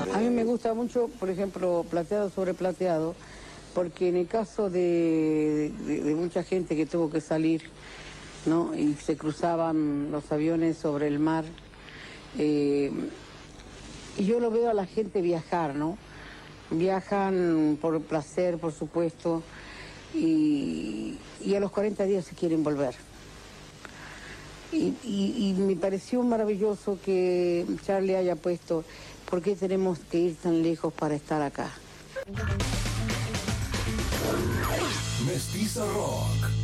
A mí me gusta mucho, por ejemplo, Plateado sobre Plateado, porque en el caso de mucha gente que tuvo que salir, ¿no? Y se cruzaban los aviones sobre el mar, y yo lo veo a la gente viajar, ¿no? Viajan por placer, por supuesto, y a los 40 días se quieren volver. Y me pareció maravilloso que Charlie haya puesto ¿por qué tenemos que ir tan lejos para estar acá? Mestiza Rock.